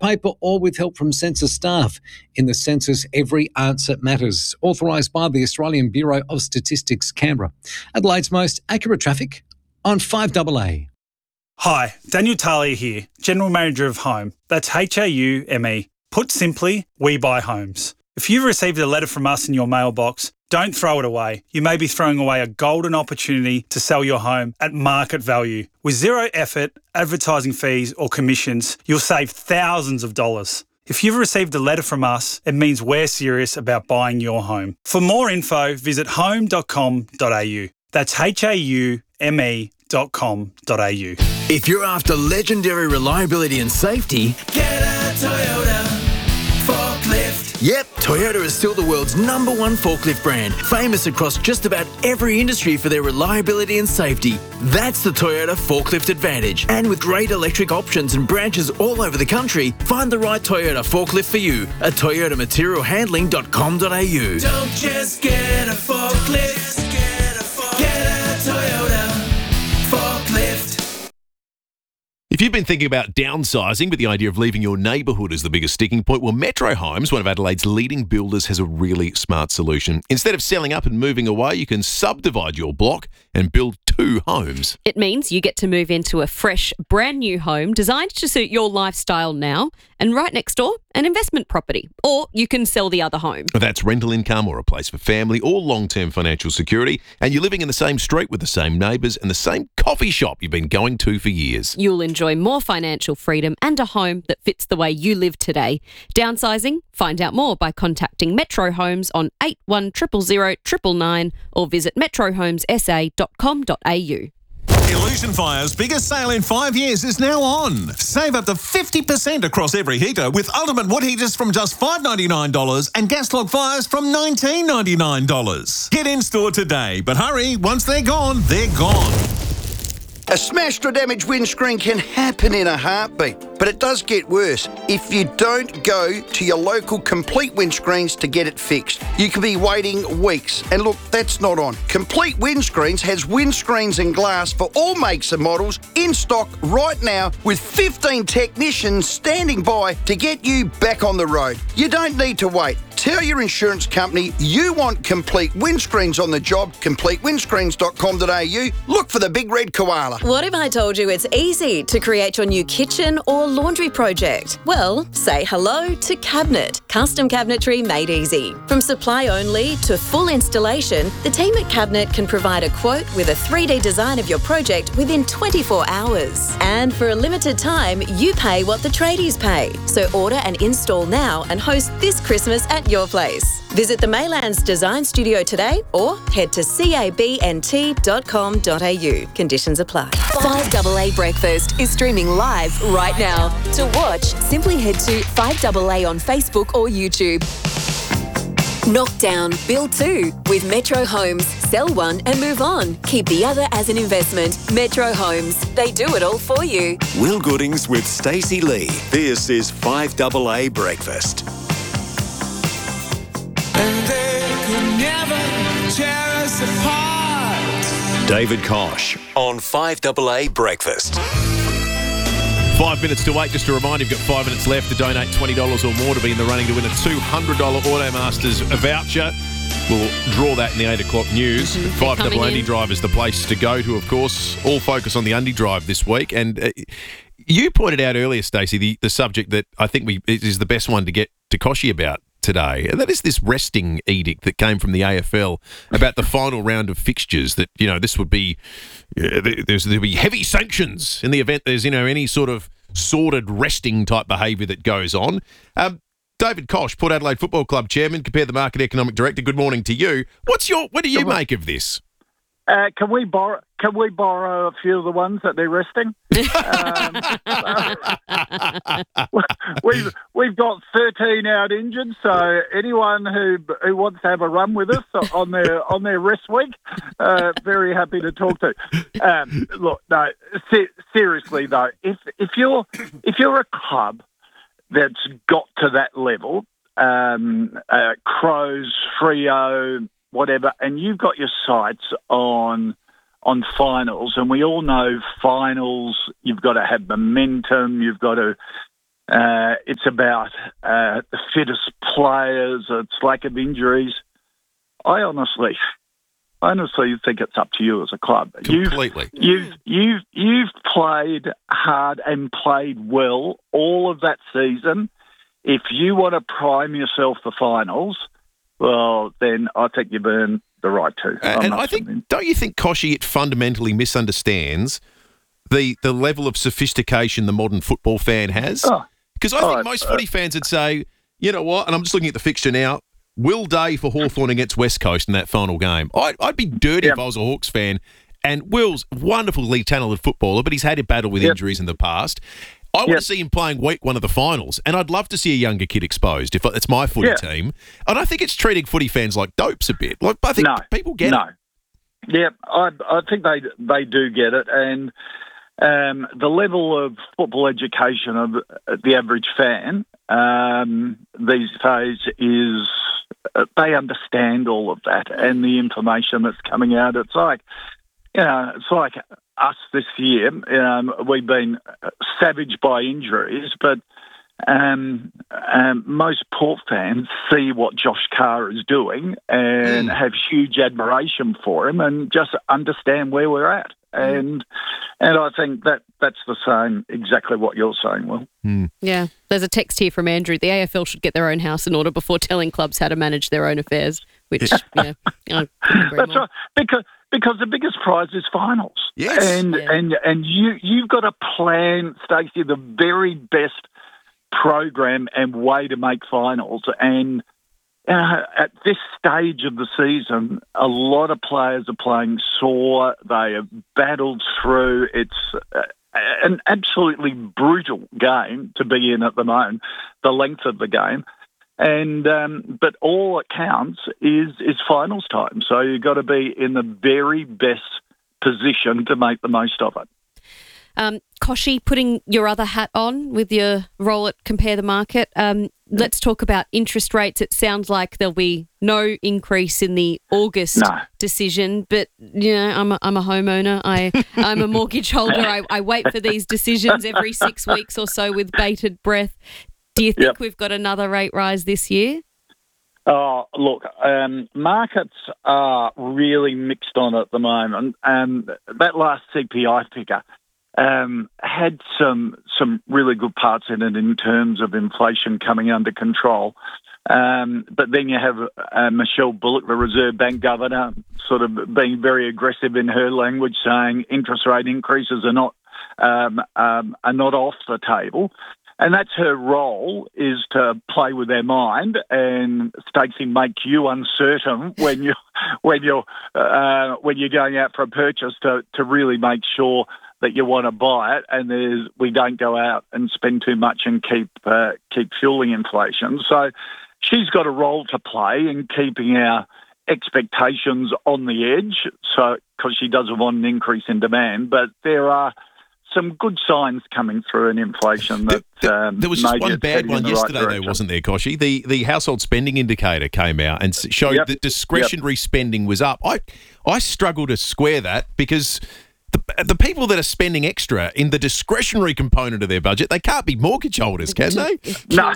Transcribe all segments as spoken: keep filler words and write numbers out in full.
paper or with help from census staff. In the census, every answer matters. Authorised by the Australian Bureau of Statistics, Canberra. Adelaide's most accurate traffic on five A A. Hi, Daniel Talia here, General Manager of Home. That's H A U M E. Put simply, we buy homes. If you've received a letter from us in your mailbox, don't throw it away. You may be throwing away a golden opportunity to sell your home at market value. With zero effort, advertising fees or commissions, you'll save thousands of dollars. If you've received a letter from us, it means we're serious about buying your home. For more info, visit home dot com dot a u. That's H A U M E dot com dot a u. If you're after legendary reliability and safety, get a Toyota forklift. Yep, Toyota is still the world's number one forklift brand, famous across just about every industry for their reliability and safety. That's the Toyota Forklift Advantage. And with great electric options and branches all over the country, find the right Toyota forklift for you at toyota material handling dot com dot a u. Don't just get a forklift, get a, forklift. Get a Toyota forklift. If you've been thinking about downsizing, but the idea of leaving your neighbourhood is the biggest sticking point, well, Metro Homes, one of Adelaide's leading builders, has a really smart solution. Instead of selling up and moving away, you can subdivide your block and build two homes. It means you get to move into a fresh, brand new home designed to suit your lifestyle now, and right next door, an investment property. Or you can sell the other home. That's rental income or a place for family or long-term financial security, and you're living in the same street with the same neighbours and the same coffee shop you've been going to for years. You'll enjoy more financial freedom and a home that fits the way you live today. Downsizing? Find out more by contacting Metro Homes on eight one zero zero zero nine nine or visit metro homes s a dot com dot a u. Illusion Fire's biggest sale in five years is now on. Save up to fifty percent across every heater with ultimate wood heaters from just five dollars ninety-nine and gas log fires from nineteen dollars ninety-nine. Get in store today, but hurry, once they're gone, they're gone. A smashed or damaged windscreen can happen in a heartbeat, but it does get worse if you don't go to your local Complete Windscreens to get it fixed. You could be waiting weeks, and look, that's not on. Complete Windscreens has windscreens and glass for all makes and models in stock right now with fifteen technicians standing by to get you back on the road. You don't need to wait. Tell your insurance company you want Complete Windscreens on the job, complete windscreens dot com dot a u. Look for the big red koala. What if I told you it's easy to create your new kitchen or laundry project? Well, say hello to Cabinet. Custom cabinetry made easy. From supply only to full installation, the team at Cabinet can provide a quote with a three D design of your project within twenty-four hours. And for a limited time, you pay what the tradies pay. So order and install now and host this Christmas at your place. Visit the Maylands Design Studio today or head to cabnt dot com dot a u. Conditions apply. five A A Breakfast is streaming live right now. To watch, simply head to five A A on Facebook or YouTube. Knock down, build two with Metro Homes. Sell one and move on. Keep the other as an investment. Metro Homes. They do it all for you. Will Goodings with Stacey Lee. This is five A A Breakfast. And they could never tear us apart. David Kosh on five A A Breakfast. Five minutes to wait. Just a reminder, you've got five minutes left to donate twenty dollars or more to be in the running to win a two hundred dollars Automasters voucher. We'll draw that in the eight o'clock news. Mm-hmm. five double Coming Undy in. Drive is the place to go to, of course. All focus on the Undy Drive this week. And uh, you pointed out earlier, Stacey, the, the subject that I think we is the best one to get to Koshy about today, and that is this resting edict that came from the A F L about the final round of fixtures. That, you know, this would be uh, there's there'll be heavy sanctions in the event there's, you know, any sort of sordid resting type behaviour that goes on. Um, David Kosh, Port Adelaide Football Club chairman, Compare the Market economic director. Good morning to you. What's your what do you make of this? Uh, can we borrow? Can we borrow a few of the ones that they're resting? um, we've we've got thirteen out injured, so anyone who who wants to have a run with us on their on their rest week, uh, very happy to talk to. Um, look, no, se- seriously though, if if you're if you're a club that's got to that level, um, uh, Crows, Freo, whatever, and you've got your sights on on finals, and we all know finals, you've got to have momentum, you've got to Uh, it's about uh, the fittest players. It's lack of injuries. I honestly, honestly think it's up to you as a club. Completely. You've, you've, you've, you've played hard and played well all of that season. If you want to prime yourself for finals, well, then I think you've earned the right to. Uh, and I think, admit. Don't you think, Koshy, it fundamentally misunderstands the the level of sophistication the modern football fan has? Because oh. I think oh, most uh, footy fans would say, you know what, and I'm just looking at the fixture now, Will Day for Hawthorn against West Coast in that final game. I'd, I'd be dirty yep. if I was a Hawks fan. And Will's a wonderfully talented footballer, but he's had a battle with yep. injuries in the past. I want yep. to see him playing week one of the finals, and I'd love to see a younger kid exposed if it's my footy yeah. team. And I think it's treating footy fans like dopes a bit. Like I think no, people get no. it. Yeah, I, I think they they do get it, and um, the level of football education of the average fan um, these days is uh, they understand all of that and the information that's coming out. It's like, you know, it's like us this year. Um, we've been savaged by injuries, but um, um, most Port fans see what Josh Carr is doing and mm. have huge admiration for him and just understand where we're at. And and I think that that's the same, exactly what you're saying, Will. Mm. Yeah. There's a text here from Andrew. The A F L should get their own house in order before telling clubs how to manage their own affairs, which, yeah, I couldn't agree That's more. right. Because, because the biggest prize is finals. Yes. And, yeah. and, and you, you've got to plan, Stacey, the very best program and way to make finals. And Uh, at this stage of the season, a lot of players are playing sore. They have battled through. It's uh, an absolutely brutal game to be in at the moment, the length of the game. And um, but all it counts is is finals time. So you've got to be in the very best position to make the most of it. Um, Koshy, putting your other hat on with your role at Compare the Market, um, let's talk about interest rates. It sounds like there'll be no increase in the August no. decision, but you know, I'm a, I'm a homeowner. I I'm a mortgage holder. I, I wait for these decisions every six weeks or so with bated breath. Do you think yep. we've got another rate rise this year? Oh, look, um, markets are really mixed on at the moment. Um, that last C P I figure Um, had some some really good parts in it in terms of inflation coming under control. Um, but then you have uh, Michelle Bullock, the Reserve Bank governor, sort of being very aggressive in her language, saying interest rate increases are not um, um, are not off the table. And that's her role, is to play with their mind and, Stacey, make you uncertain when you when you're uh, when you're going out for a purchase to to really make sure that you want to buy it, and there's we don't go out and spend too much and keep uh, keep fueling inflation. So she's got a role to play in keeping our expectations on the edge. So because she doesn't want an increase in demand, but there are some good signs coming through in inflation. That there, um, there was just one bad one yesterday, right though, wasn't there, Koshy? The the household spending indicator came out and showed yep. that discretionary yep. spending was up. I I struggle to square that because the, the people that are spending extra in the discretionary component of their budget, they can't be mortgage holders, can they? No,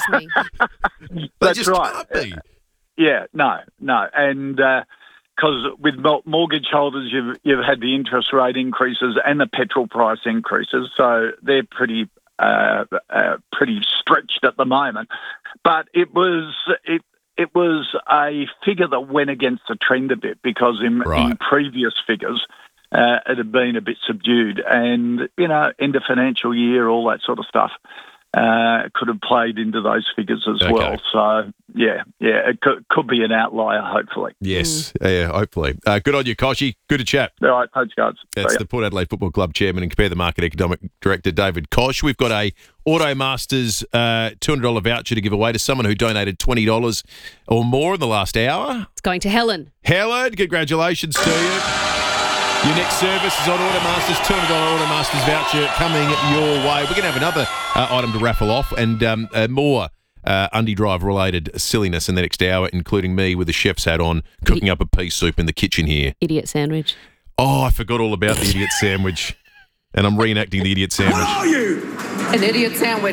they that's just right. Can't be. Yeah, no, no, and because uh, with mortgage holders, you've you've had the interest rate increases and the petrol price increases, so they're pretty uh, uh, pretty stretched at the moment. But it was it. It was a figure that went against the trend a bit because in, right. in previous figures, Uh, it had been a bit subdued, and you know, end of financial year, all that sort of stuff uh, could have played into those figures as okay. well. So yeah, yeah, it could, could be an outlier, hopefully. Yes, mm. yeah, hopefully. Uh, good on you, Koshy. Good to chat. All right, thanks, guys. That's the Port Adelaide Football Club chairman and Compare the Market economic director, David Koch. We've got a Automasters uh, two hundred dollars voucher to give away to someone who donated twenty dollars or more in the last hour. It's going to Helen. Helen, congratulations to you. Your next service is on Automasters, two hundred dollars Automasters voucher coming your way. We're going to have another uh, item to raffle off and um, uh, more uh, Undie Drive-related silliness in the next hour, including me with a chef's hat on, cooking up a pea soup in the kitchen here. Idiot sandwich. Oh, I forgot all about the idiot sandwich. And I'm reenacting the idiot sandwich. What are you? An idiot sandwich.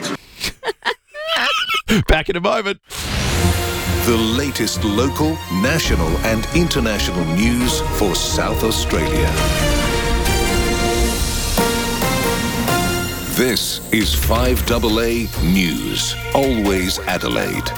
Back in a moment. The latest local, national and international news for South Australia. This is five A A News. Always Adelaide.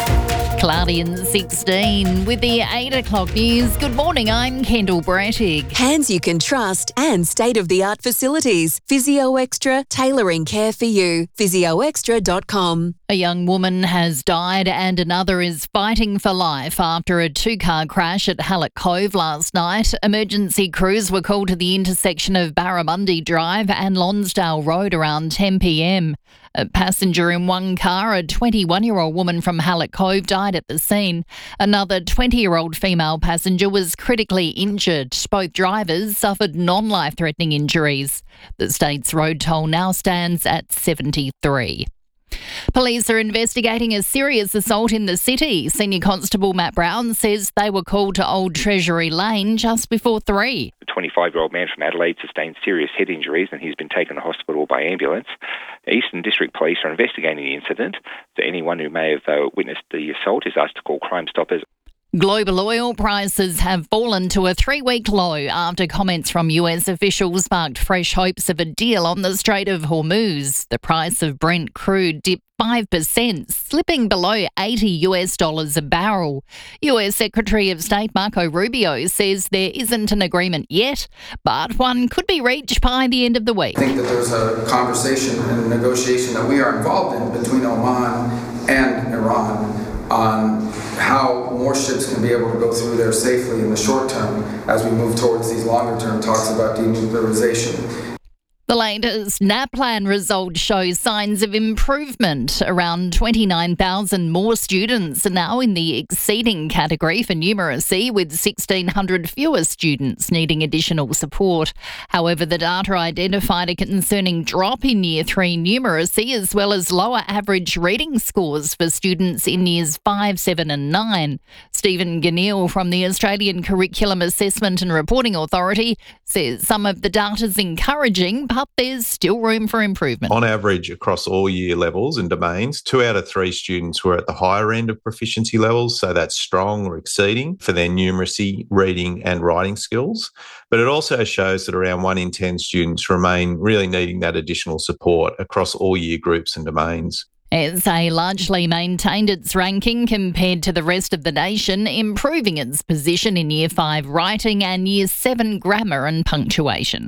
Cloudy and sixteen with the eight o'clock news. Good morning, I'm Kendall Brattig. Hands you can trust and state-of-the-art facilities. Physio Extra, tailoring care for you. physio extra dot com. A young woman has died and another is fighting for life after a two-car crash at Hallett Cove last night. Emergency crews were called to the intersection of Barramundi Drive and Lonsdale Road around ten p.m. A passenger in one car, a twenty-one-year-old woman from Hallett Cove, died at the scene. Another twenty-year-old female passenger was critically injured. Both drivers suffered non-life-threatening injuries. The state's road toll now stands at seventy-three. Police are investigating a serious assault in the city. Senior Constable Matt Brown says they were called to Old Treasury Lane just before three. A twenty-five-year-old man from Adelaide sustained serious head injuries and he's been taken to hospital by ambulance. Eastern District Police are investigating the incident. So anyone who may have uh, witnessed the assault is asked to call Crime Stoppers. Global oil prices have fallen to a three-week low after comments from U S officials sparked fresh hopes of a deal on the Strait of Hormuz. The price of Brent crude dipped five percent, slipping below eighty US dollars a barrel. U S Secretary of State Marco Rubio says there isn't an agreement yet, but one could be reached by the end of the week. I think that there's a conversation and a negotiation that we are involved in between Oman and Iran on how more ships can be able to go through there safely in the short term as we move towards these longer term talks about denuclearization. The latest NAPLAN results show signs of improvement. Around twenty-nine thousand more students are now in the exceeding category for numeracy, with sixteen hundred fewer students needing additional support. However, the data identified a concerning drop in Year three numeracy, as well as lower average reading scores for students in Years five, seven and nine. Stephen Ganil from the Australian Curriculum Assessment and Reporting Authority says some of the data's encouraging, but there's still room for improvement. On average, across all year levels and domains, two out of three students were at the higher end of proficiency levels, so that's strong or exceeding for their numeracy, reading and writing skills. But it also shows that around one in ten students remain really needing that additional support across all year groups and domains. S A largely maintained its ranking compared to the rest of the nation, improving its position in Year five writing and Year seven grammar and punctuation.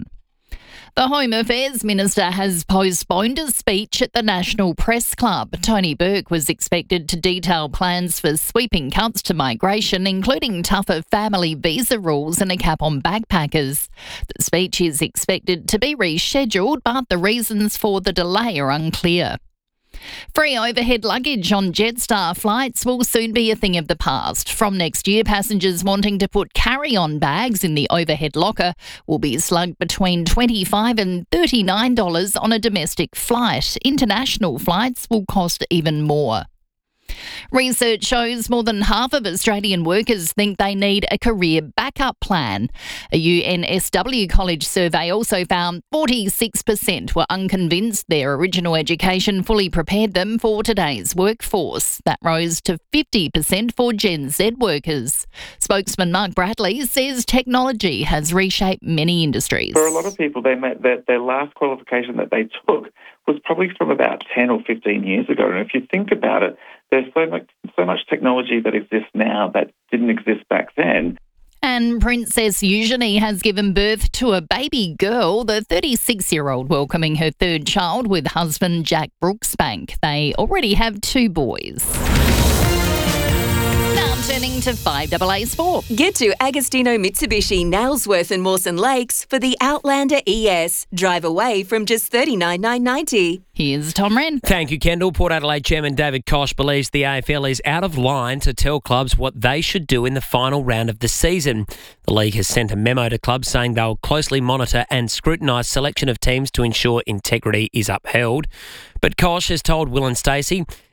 The Home Affairs Minister has postponed a speech at the National Press Club. Tony Burke was expected to detail plans for sweeping cuts to migration, including tougher family visa rules and a cap on backpackers. The speech is expected to be rescheduled, but the reasons for the delay are unclear. Free overhead luggage on Jetstar flights will soon be a thing of the past. From next year, passengers wanting to put carry-on bags in the overhead locker will be slugged between twenty-five dollars and thirty-nine dollars on a domestic flight. International flights will cost even more. Research shows more than half of Australian workers think they need a career backup plan. A U N S W college survey also found forty-six percent were unconvinced their original education fully prepared them for today's workforce. That rose to fifty percent for Gen Z workers. Spokesman Mark Bradley says technology has reshaped many industries. For a lot of people, they made their, their last qualification that they took was probably from about ten or fifteen years ago. And if you think about it, there's so much, so much technology that exists now that didn't exist back then. And Princess Eugenie has given birth to a baby girl, the thirty-six-year-old welcoming her third child with husband Jack Brooksbank. They already have two boys. Now turning to five A A Sport. Get to Agostino Mitsubishi, Nailsworth and Mawson Lakes for the Outlander E S. Drive away from just thirty-nine thousand nine hundred ninety dollars. Here's Tom Wren. Thank you, Kendall. Port Adelaide Chairman David Koch believes the A F L is out of line to tell clubs what they should do in the final round of the season. The league has sent a memo to clubs saying they'll closely monitor and scrutinise selection of teams to ensure integrity is upheld. But Koch has told Will and Stacey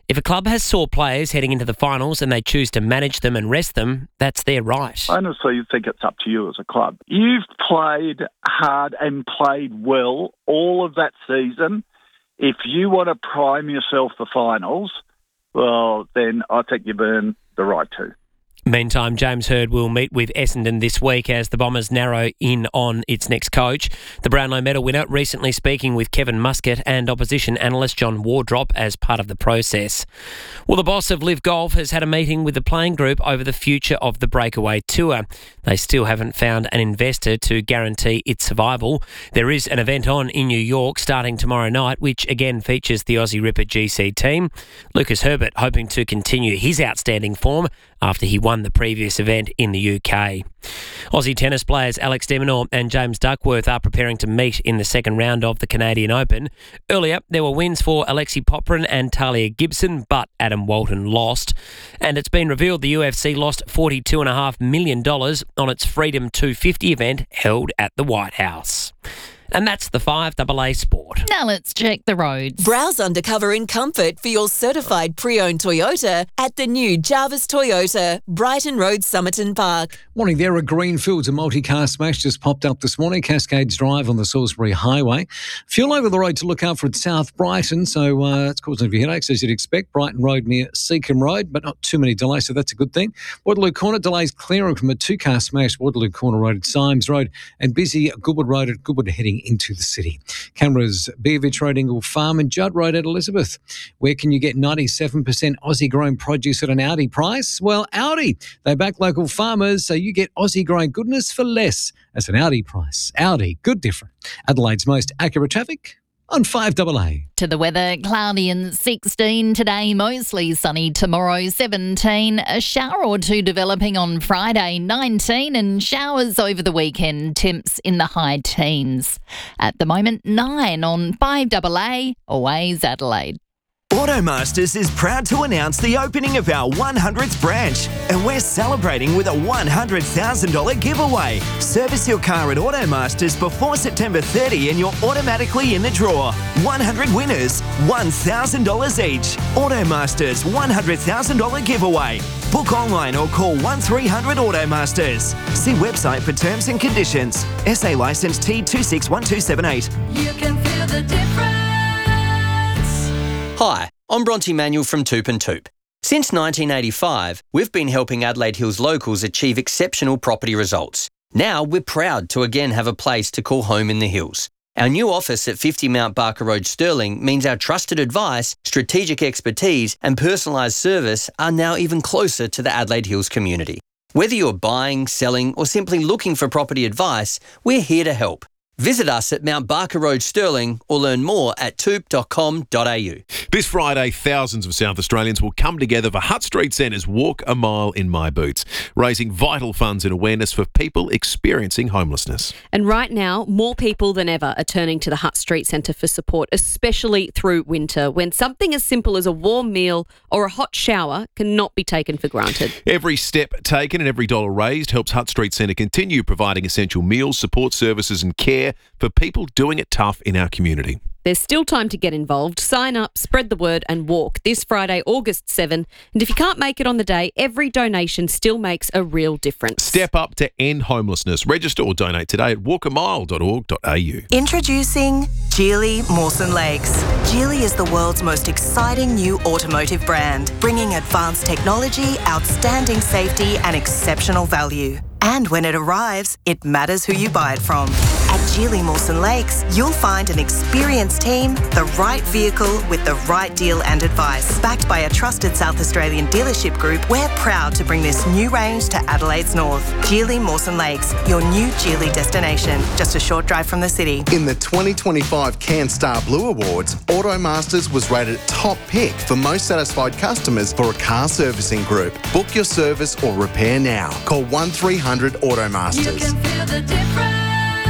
If a club has sore players heading into the finals and they choose to manage them and rest them, that's their right. I honestly think it's up to you as a club. You've played hard and played well all of that season. If you want to prime yourself for finals, well, then I think you've earned the right to. Meantime, James Hird will meet with Essendon this week as the Bombers narrow in on its next coach. The Brownlow medal winner recently speaking with Kevin Muscat and opposition analyst John Wardrop as part of the process. Well, the boss of Live Golf has had a meeting with the playing group over the future of the Breakaway Tour. They still haven't found an investor to guarantee its survival. There is an event on in New York starting tomorrow night, which again features the Aussie Ripper G C team. Lucas Herbert hoping to continue his outstanding form after he won the previous event in the U K. Aussie tennis players Alex de Minaur and James Duckworth are preparing to meet in the second round of the Canadian Open. Earlier, there were wins for Alexei Popyrin and Talia Gibson, but Adam Walton lost. And it's been revealed the U F C lost forty-two point five million dollars on its Freedom two fifty event held at the White House. And that's the five double A Sport. Now let's check the roads. Browse undercover in comfort for your certified pre-owned Toyota at the new Jarvis Toyota, Brighton Road, Somerton Park. Morning there. A Greenfields, a multi-car smash just popped up this morning. Cascades Drive on the Salisbury Highway. Fuel over the road to look out for at South Brighton, so uh, it's causing a few headaches as you'd expect. Brighton Road near Seacombe Road, but not too many delays, so that's a good thing. Waterloo Corner delays clearing from a two-car smash. Waterloo Corner Road at Symes Road and busy Goodwood Road at Goodwood heading into the city. Cameras, Beavich Road, Ingle Farm and Judd Road at Elizabeth. Where can you get ninety-seven percent Aussie-grown produce at an Audi price? Well, Audi. They back local farmers, so you get Aussie-grown goodness for less. That's an Audi price. Audi, good different. Adelaide's most accurate traffic on five double A. To the weather, cloudy and sixteen today, mostly sunny tomorrow, seventeen. A shower or two developing on Friday, nineteen, and showers over the weekend, temps in the high teens. At the moment, nine on five double A, always Adelaide. Automasters is proud to announce the opening of our one hundredth branch, and we're celebrating with a one hundred thousand dollars giveaway. Service your car at Automasters before September thirtieth and you're automatically in the draw. one hundred winners, one thousand dollars each. Automasters one hundred thousand dollars giveaway. Book online or call one three hundred Automasters. See website for terms and conditions. S A licence T two six one two seven eight. You can feel the difference. Hi, I'm Bronte Manuel from Toop and Toop. Since nineteen eighty-five, we've been helping Adelaide Hills locals achieve exceptional property results. Now we're proud to again have a place to call home in the hills. Our new office at fifty Mount Barker Road, Stirling, means our trusted advice, strategic expertise and personalised service are now even closer to the Adelaide Hills community. Whether you're buying, selling or simply looking for property advice, we're here to help. Visit us at Mount Barker Road, Stirling, or learn more at toop dot com dot a u. This Friday, thousands of South Australians will come together for Hutt Street Centre's Walk a Mile in My Boots, raising vital funds and awareness for people experiencing homelessness. And right now, more people than ever are turning to the Hutt Street Centre for support, especially through winter, when something as simple as a warm meal or a hot shower cannot be taken for granted. Every step taken and every dollar raised helps Hutt Street Centre continue providing essential meals, support services and care for people doing it tough in our community. There's still time to get involved. Sign up, spread the word and walk this Friday, August seventh. And if you can't make it on the day, every donation still makes a real difference. Step up to end homelessness. Register or donate today at walk a mile dot org dot a u. Introducing Geely Mawson Lakes. Geely is the world's most exciting new automotive brand, bringing advanced technology, outstanding safety and exceptional value. And when it arrives, it matters who you buy it from. At Geely Mawson Lakes, you'll find an experienced team, the right vehicle with the right deal and advice. Backed by a trusted South Australian dealership group, we're proud to bring this new range to Adelaide's north. Geely Mawson Lakes, your new Geely destination, just a short drive from the city. In the twenty twenty-five CanStar Blue Awards, Automasters was rated top pick for most satisfied customers for a car servicing group. Book your service or repair now. Call one three hundred Automasters. You can feel the difference.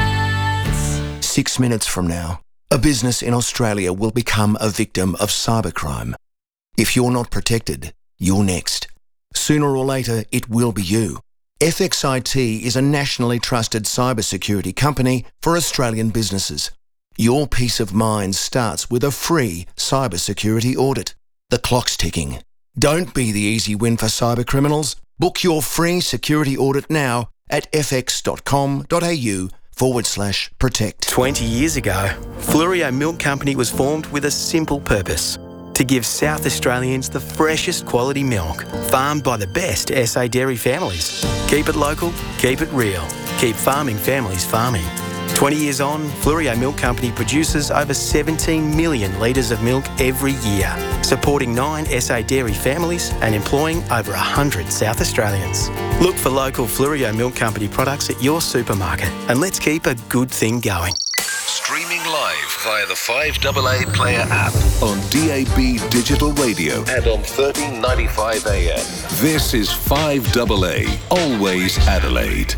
Six minutes from now, a business in Australia will become a victim of cybercrime. If you're not protected, you're next. Sooner or later, it will be you. F X I T is a nationally trusted cybersecurity company for Australian businesses. Your peace of mind starts with a free cybersecurity audit. The clock's ticking. Don't be the easy win for cyber criminals. Book your free security audit now at fx.com.au forward slash protect. twenty years ago, Fluorio Milk Company was formed with a simple purpose: to give South Australians the freshest quality milk, farmed by the best S A dairy families. Keep it local, keep it real. Keep farming families farming. twenty years on, Fluorio Milk Company produces over seventeen million litres of milk every year, supporting nine S A dairy families and employing over one hundred South Australians. Look for local Fluorio Milk Company products at your supermarket, and let's keep a good thing going. Streaming live via the five A A Player app on D A B Digital Radio and on thirteen ninety-five A M. This is five A A, always Adelaide.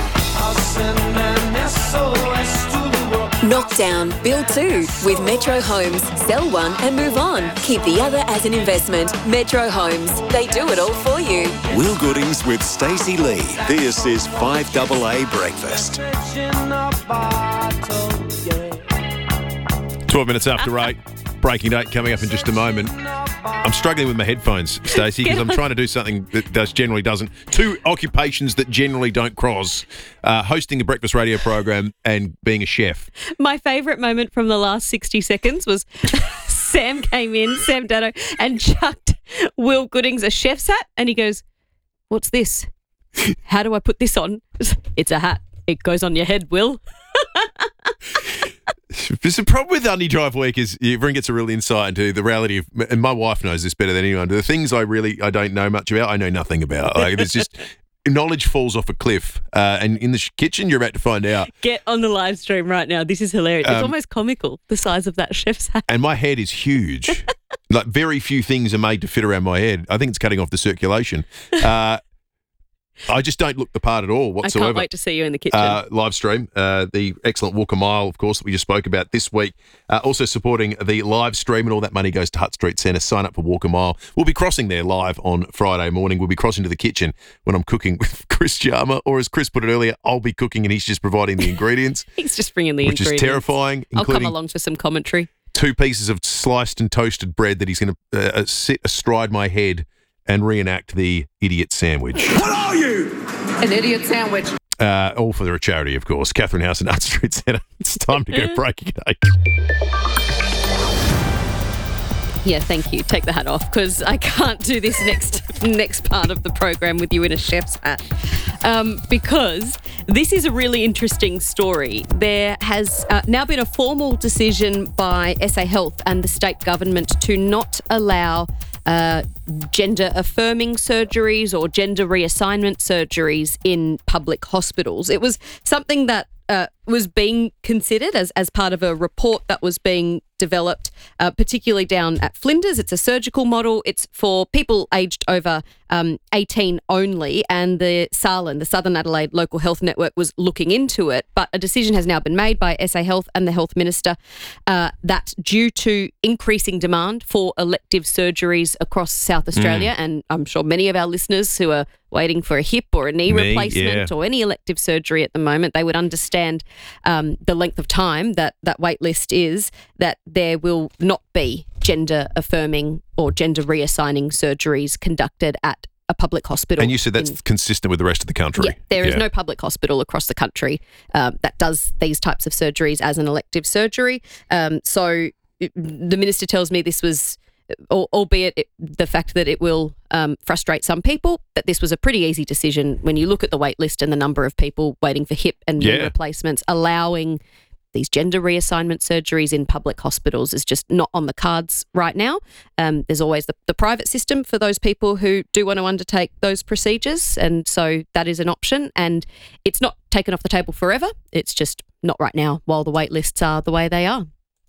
Knockdown, build two with Metro Homes. Sell one and move on. Keep the other as an investment. Metro Homes. They do it all for you. Will Goodings with Stacey Lee. This is five A A Breakfast. twelve minutes after eight. Breaking eight coming up in just a moment. I'm struggling with my headphones, Stacey, because I'm trying to do something that does generally doesn't. Two occupations that generally don't cross: uh, hosting a breakfast radio program and being a chef. My favourite moment from the last sixty seconds was Sam came in, Sam Dado, and chucked Will Goodings a chef's hat, and he goes, "What's this? How do I put this on?" It's a hat. It goes on your head, Will. The problem with Undy Drive Week is everyone gets a real insight into the reality of, and my wife knows this better than anyone, the things I really, I don't know much about, I know nothing about. Like, it's just, knowledge falls off a cliff. Uh, and in the sh- kitchen, you're about to find out. Get on the live stream right now. This is hilarious. It's Um, almost comical, the size of that chef's hat. And my head is huge. Like, very few things are made to fit around my head. I think it's cutting off the circulation. Uh, I just don't look the part at all whatsoever. I can't wait to see you in the kitchen. Uh, live stream, uh, the excellent Walk a Mile, of course, that we just spoke about this week. Uh, also supporting the live stream, and all that money goes to Hutt Street Centre. Sign up for Walk a Mile. We'll be crossing there live on Friday morning. We'll be crossing to the kitchen when I'm cooking with Chris Jarma, or as Chris put it earlier, I'll be cooking and he's just providing the ingredients. He's just bringing the which ingredients. Which is terrifying. I'll come including along for some commentary. Two pieces of sliced and toasted bread that he's going to uh, sit astride my head and reenact the idiot sandwich. What are you? An idiot sandwich. Uh, all for a charity, of course. Catherine House and Hutt Street Centre. It's time to go breaking it. Yeah, thank you. Take the hat off, because I can't do this next next part of the program with you in a chef's hat. Um, because this is a really interesting story. There has uh, now been a formal decision by S A Health and the state government to not allow Uh, gender-affirming surgeries or gender reassignment surgeries in public hospitals. It was something that uh, was being considered as, as part of a report that was being developed, uh, particularly down at Flinders. It's a surgical model. It's for people aged over um, eighteen only, and the SALN, the Southern Adelaide Local Health Network, was looking into it. But a decision has now been made by S A Health and the Health Minister uh, that due to increasing demand for elective surgeries across South Australia, mm. and I'm sure many of our listeners who are waiting for a hip or a knee Me, replacement yeah. or any elective surgery at the moment, they would understand um, the length of time that that wait list is, that there will not be gender affirming or gender reassigning surgeries conducted at a public hospital. And you said that's in, consistent with the rest of the country. Yeah, there is yeah. no public hospital across the country um, that does these types of surgeries as an elective surgery. Um, so it, the minister tells me this was, albeit it, the fact that it will um, frustrate some people, that this was a pretty easy decision when you look at the wait list and the number of people waiting for hip and knee Yeah. replacements. Allowing these gender reassignment surgeries in public hospitals is just not on the cards right now. Um, there's always the, the private system for those people who do want to undertake those procedures, and so that is an option, and it's not taken off the table forever. It's just not right now while the wait lists are the way they are.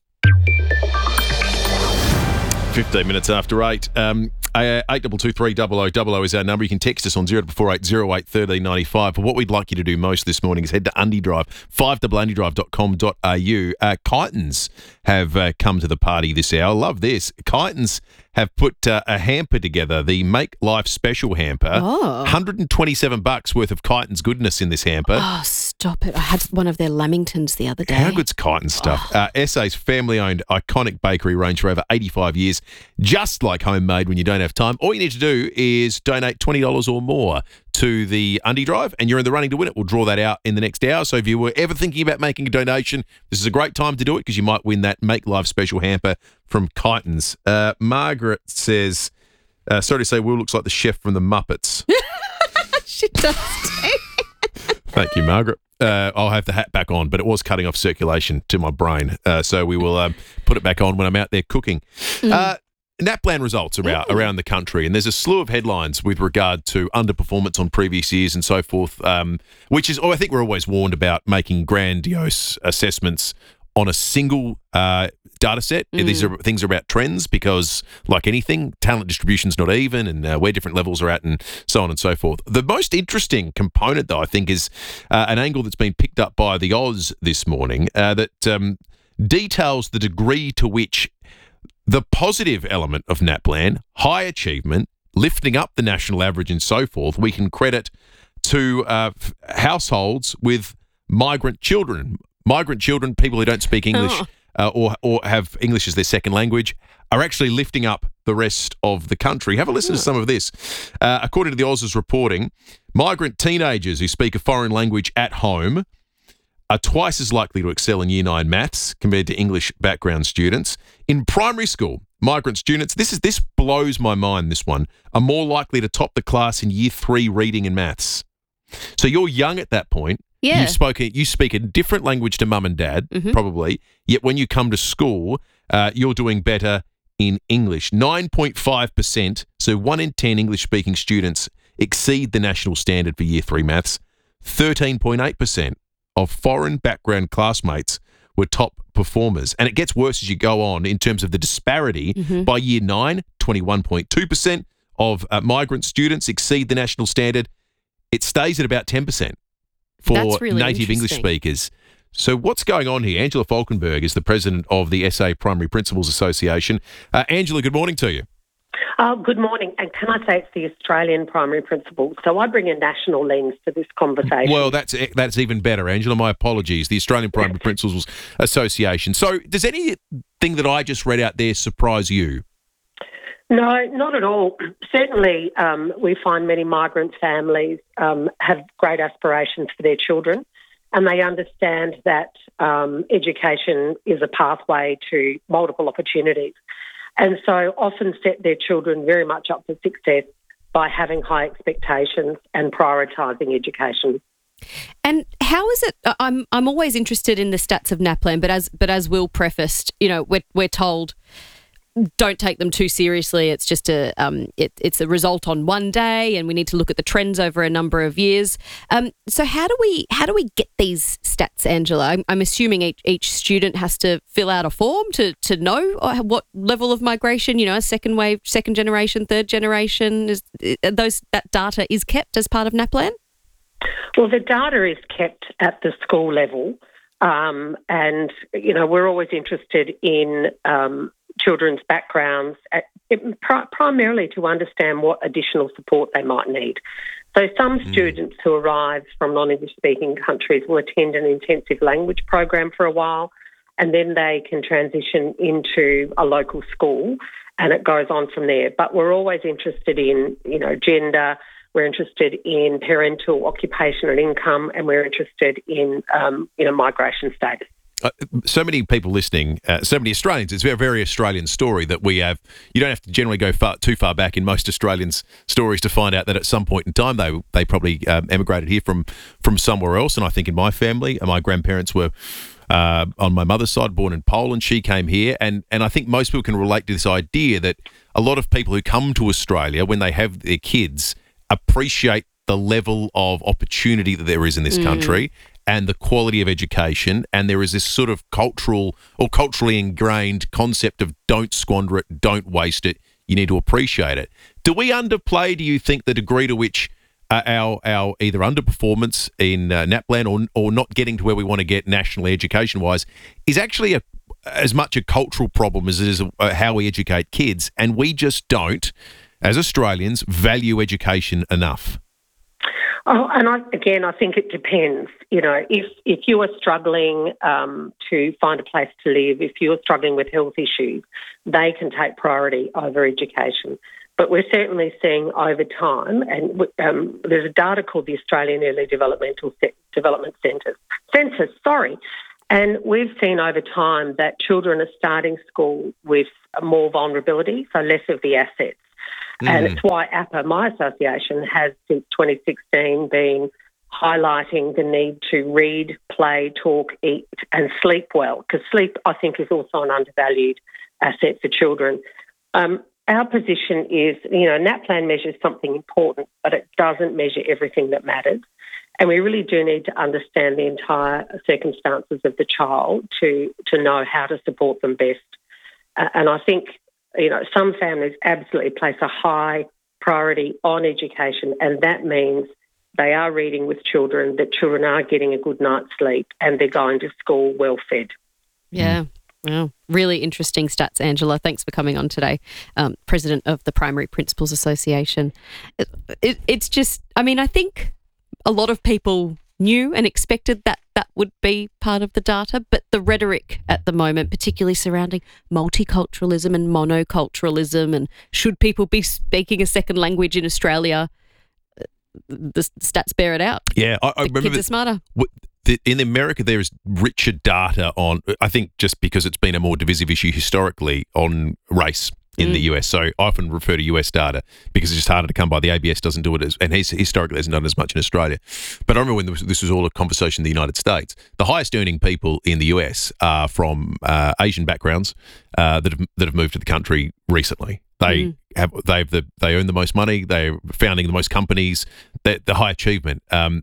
fifteen minutes after eight. Um, eight double two three double oh double oh is our number. You can text us on zero four eight zero eight one three nine five. But what we'd like you to do most this morning is head to Undy Drive, five undy drive dot com dot a u. Uh, Kytons have uh, come to the party this hour. Love this. Kytons have put uh, a hamper together, the Make Life Special hamper. Oh. one hundred twenty-seven bucks worth of Kytons goodness in this hamper. Oh, stop. Stop it. I had one of their Lamingtons the other day. How good's Kyneton stuff? Uh, S A's family-owned iconic bakery range for over eighty-five years, just like homemade when you don't have time. All you need to do is donate twenty dollars or more to the Undie Drive, and you're in the running to win it. We'll draw that out in the next hour. So if you were ever thinking about making a donation, this is a great time to do it because you might win that Make Life Special hamper from Kyneton's. Uh, Margaret says, uh, sorry to say, Will looks like the chef from the Muppets. She does. Thank you, Margaret. Uh, I'll have the hat back on, but it was cutting off circulation to my brain. Uh, so we will um, put it back on when I'm out there cooking. Mm. Uh, NAPLAN results are out around the country, and there's a slew of headlines with regard to underperformance on previous years and so forth, um, which is, oh, I think we're always warned about making grandiose assessments on a single uh, data set. Mm. These are things are about trends because, like anything, talent distribution's not even and uh, where different levels are at and so on and so forth. The most interesting component, though, I think, is uh, an angle that's been picked up by the Oz this morning uh, that um, details the degree to which the positive element of NAPLAN, high achievement, lifting up the national average and so forth, we can credit to uh, f- households with migrant children. Migrant children, people who don't speak English Oh. uh, or or have English as their second language, are actually lifting up the rest of the country. Have a listen to some of this. Uh, according to the Oz's reporting, migrant teenagers who speak a foreign language at home are twice as likely to excel in Year nine maths compared to English background students. In primary school, migrant students, this is this blows my mind, this one, are more likely to top the class in Year three reading and maths. So you're young at that point. Yeah. You spoke you speak a different language to mum and dad, Mhm. probably, yet when you come to school, uh, you're doing better in English. nine point five percent, so one in ten English-speaking students exceed the national standard for Year three maths. thirteen point eight percent of foreign background classmates were top performers. And it gets worse as you go on in terms of the disparity. Mhm. By Year nine, twenty-one point two percent of uh, migrant students exceed the national standard. It stays at about ten percent for That's really native English interesting. speakers. So what's going on here? Angela Falkenberg is the president of the S A Primary Principals Association. Uh, Angela, good morning to you. Oh, good morning. And can I say it's the Australian primary principal? So I bring a national lens to this conversation. Well, that's that's even better, Angela. My apologies. The Australian Primary Principals Association. So does anything that I just read out there surprise you? No, not at all. Certainly, um, we find many migrant families um, have great aspirations for their children, and they understand that um, education is a pathway to multiple opportunities, and so often set their children very much up for success by having high expectations and prioritising education. And how is it? I'm I'm always interested in the stats of NAPLAN, but as but as Will prefaced, you know, we're we're told, don't take them too seriously. It's just a um, it, it's a result on one day, and we need to look at the trends over a number of years. Um, so how do we how do we get these stats, Angela? I'm, I'm assuming each, each student has to fill out a form to to know what level of migration, you know, second wave, second generation, third generation is those that data is kept as part of NAPLAN. Well, the data is kept at the school level, um, and you know we're always interested in Um, children's backgrounds, at, it, pri- primarily to understand what additional support they might need. So some mm. students who arrive from non-English speaking countries will attend an intensive language program for a while, and then they can transition into a local school, and it goes on from there. But we're always interested in, you know, gender, we're interested in parental occupation and income, and we're interested in, um, you know, migration status. Uh, so many people listening, uh, so many Australians, it's a very Australian story that we have. You don't have to generally go far, too far back in most Australians' stories to find out that at some point in time they they probably um, emigrated here from, from somewhere else. And I think in my family, my grandparents were uh, on my mother's side, born in Poland. She came here. And, and I think most people can relate to this idea that a lot of people who come to Australia when they have their kids appreciate the level of opportunity that there is in this Mm. country and the quality of education, and there is this sort of cultural or culturally ingrained concept of don't squander it, don't waste it, you need to appreciate it. Do we underplay, do you think, the degree to which uh, our our either underperformance in uh, NAPLAN or, or not getting to where we want to get nationally education-wise is actually a, as much a cultural problem as it is uh, how we educate kids, and we just don't, as Australians, value education enough? Oh, and I, again, I think it depends. You know, if if you are struggling um, to find a place to live, if you're struggling with health issues, they can take priority over education. But we're certainly seeing over time, and um, there's a data called the Australian Early Developmental Se- Development Centres, Census, sorry, and we've seen over time that children are starting school with more vulnerability, so less of the assets. Mm. And it's why A P A, my association, has since twenty sixteen been highlighting the need to read, play, talk, eat and sleep well, because sleep, I think, is also an undervalued asset for children. Um, our position is, you know, NAPLAN measures something important, but it doesn't measure everything that matters. And we really do need to understand the entire circumstances of the child to, to know how to support them best. Uh, and I think, you know, some families absolutely place a high priority on education, and that means they are reading with children, that children are getting a good night's sleep, and they're going to school well fed. Yeah. Well, really interesting stats, Angela. Thanks for coming on today, um, President of the Primary Principals Association. It, it, it's just, I mean, I think a lot of people knew and expected that that would be part of the data, but the rhetoric at the moment, particularly surrounding multiculturalism and monoculturalism and should people be speaking a second language in Australia, the stats bear it out. Yeah, I, I the remember kids that, are smarter. w- the, in America, there is richer data on, I think just because it's been a more divisive issue historically, on race in mm. the U S. So I often refer to U S data because it's just harder to come by. The A B S doesn't do it, as, and he's, historically hasn't done as much in Australia. But I remember when this was, this was all a conversation in the United States, the highest earning people in the U S are from uh, Asian backgrounds uh, that have, that have moved to the country recently. They mm. have they have the they earn the most money. They're founding the most companies. The, the high achievement. Um,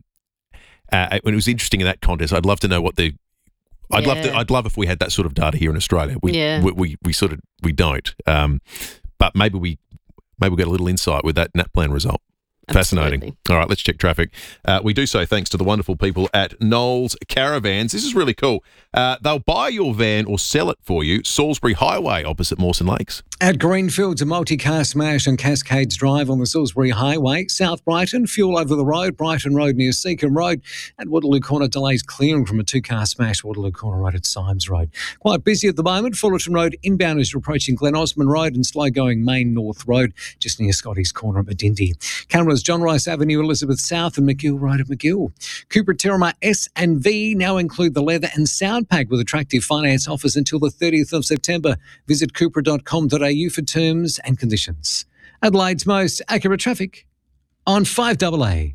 uh, when it was interesting in that contest, I'd love to know what the. I'd yeah. love to. I'd love if we had that sort of data here in Australia. We yeah. we, we, we sort of we don't. Um, but maybe we maybe we get a little insight with that NAPLAN result. Fascinating. Absolutely. All right, let's check traffic. Uh, we do so thanks to the wonderful people at Knowles Caravans. This is really cool. Uh, they'll buy your van or sell it for you. Salisbury Highway opposite Mawson Lakes. At Greenfields, a multi-car smash on Cascades Drive on the Salisbury Highway. South Brighton, fuel over the road. Brighton Road near Seacombe Road. At Waterloo Corner, delays clearing from a two-car smash. Waterloo Corner Road at Symes Road. Quite busy at the moment. Fullerton Road inbound as you're approaching Glen Osmond Road, and slow-going Main North Road just near Scotty's Corner at Medindi. Cameras John Rice Avenue, Elizabeth South, and McGill Road at McGill. Cooper Terramar S and V now include the leather and sound pack with attractive finance offers until the thirtieth of September. Visit cooper dot com dot a u for terms and conditions. Adelaide's most accurate traffic on five A A.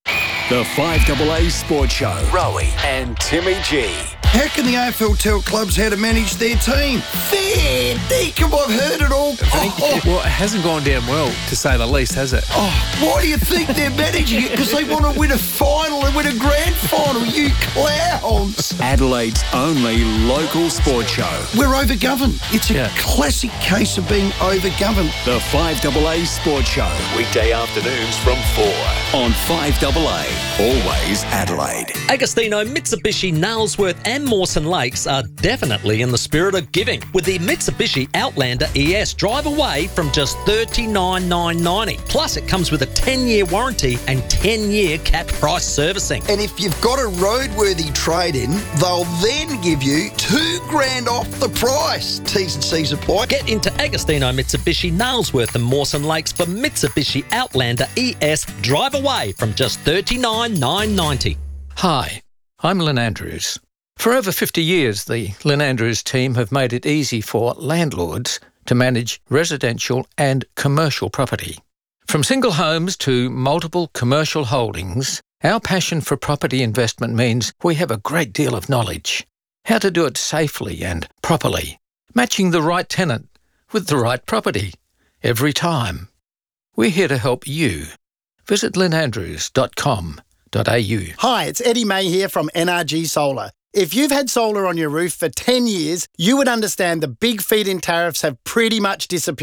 The five A A Sports Show. Rowie and Timmy G. How can the A F L tell clubs how to manage their team? Fair dinkum, I've heard it all. Oh, oh. Well, it hasn't gone down well, to say the least, has it? Oh, why do you think they're managing it? Because they want to win a final and win a grand final, you clowns. Adelaide's only local sports show. We're overgoverned. It's a yeah. classic case of being overgoverned. The five A A Sports Show. Weekday afternoons from four on five A A. Always Adelaide. Agostino, Mitsubishi, Nailsworth and Mawson Lakes are definitely in the spirit of giving with the Mitsubishi Outlander E S. Drive away from just thirty-nine thousand nine hundred ninety dollars. Plus, it comes with a ten-year warranty and ten-year capped price servicing. And if you've got a roadworthy trade-in, they'll then give you two grand off the price. T's and C's apply. Get into Agostino, Mitsubishi, Nailsworth and Mawson Lakes for Mitsubishi Outlander E S. Drive away from just thirty-nine thousand nine hundred ninety dollars. Hi, I'm Lynn Andrews. For over fifty years, the Lynn Andrews team have made it easy for landlords to manage residential and commercial property. From single homes to multiple commercial holdings, our passion for property investment means we have a great deal of knowledge. How to do it safely and properly, matching the right tenant with the right property every time. We're here to help you. Visit lynn andrews dot com dot a u. Hi, it's Eddie May here from N R G Solar. If you've had solar on your roof for ten years, you would understand the big feed-in tariffs have pretty much disappeared.